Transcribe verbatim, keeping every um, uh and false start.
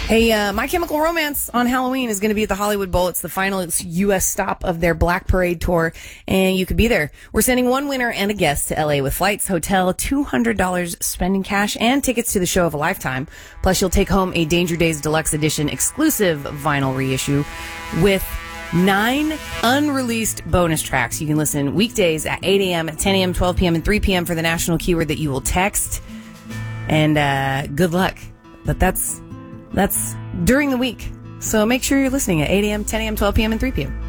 Hey, uh, My Chemical Romance on Halloween is going to be at the Hollywood Bowl. It's the final U S stop of their Black Parade tour, and you could be there. We're sending one winner and a guest to L A with flights, hotel, two hundred dollars spending cash, and tickets to the show of a lifetime. Plus, you'll take home a Danger Days Deluxe Edition exclusive vinyl reissue with nine unreleased bonus tracks. You can listen weekdays at eight a.m., at ten a.m., twelve p.m., and three p.m. for the national keyword that you will text. And uh, good luck. But that's... That's during the week. So make sure you're listening at eight a.m., ten a.m., twelve p.m., and three p.m.